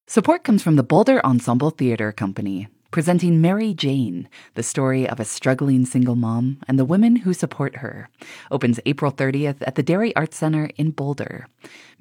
Support comes from the Boulder Ensemble Theater Company, presenting Mary Jane, the story of a struggling single mom and the women who support her. Opens April 30th at the Dairy Arts Center in Boulder.